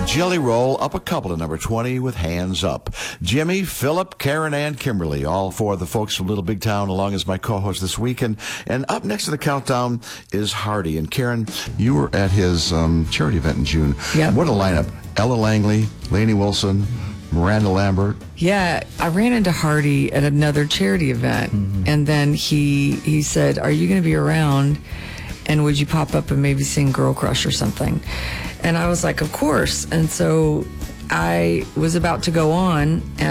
Jelly Roll up a couple of number 20 with Hands Up. Jimmy, Philip, Karen, and Kimberly, all four of the folks from Little Big Town, along as my co-host this week. And up next to the countdown is Hardy. And Karen, you were at his charity event in June. Yep. What a lineup. Ella Langley, Lainey Wilson, Miranda Lambert. Yeah, I ran into Hardy at another charity event, and then he said, "Are you going to be around? And would you pop up and maybe sing Girl Crush or something?" And I was like, "Of course." And so I was about to go on,